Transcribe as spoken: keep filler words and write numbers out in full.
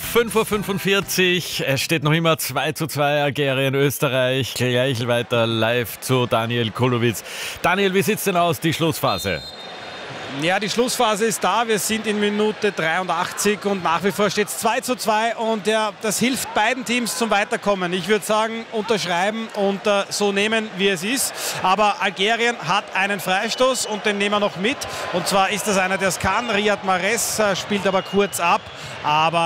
fünf Uhr fünfundvierzig, es steht noch immer zwei zu zwei, Algerien, Österreich. Gleich weiter live zu Daniel Kulowitz. Daniel, wie sieht es denn aus, die Schlussphase? Ja, die Schlussphase ist da. Wir sind in Minute dreiundachtzig und nach wie vor steht es zwei zu zwei. Und ja, das hilft beiden Teams zum Weiterkommen. Ich würde sagen, unterschreiben und äh, so nehmen, wie es ist. Aber Algerien hat einen Freistoß und den nehmen wir noch mit. Und zwar ist das einer, der es kann. Riyad Mahrez äh, spielt aber kurz ab. Aber